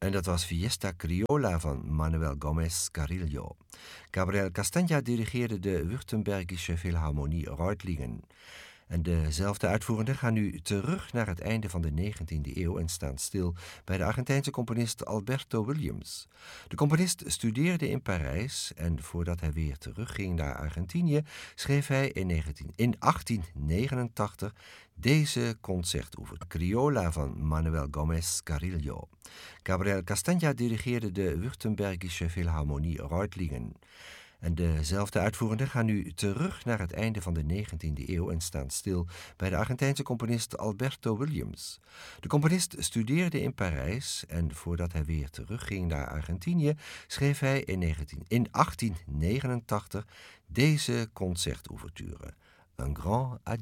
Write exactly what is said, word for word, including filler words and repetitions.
En dat was Fiesta Criolla van Manuel Gómez Carrillo. Gabriel Castagna dirigeerde de Württembergische Philharmonie Reutlingen. En dezelfde uitvoerenden gaan nu terug naar het einde van de negentiende eeuw en staan stil bij de Argentijnse componist Alberto Williams. De componist studeerde in Parijs en voordat hij weer terugging naar Argentinië schreef hij in, negentien, in achttien negenentachtig deze concertoever, Criolla van Manuel Gómez Carrillo. Gabriel Castagna dirigeerde de Württembergische Philharmonie Reutlingen. En dezelfde uitvoerenden gaan nu terug naar het einde van de negentiende eeuw en staan stil bij de Argentijnse componist Alberto Williams. De componist studeerde in Parijs en voordat hij weer terugging naar Argentinië schreef hij in, negentien, in achttien negenentachtig deze concertouverture, Un Grand Adieu.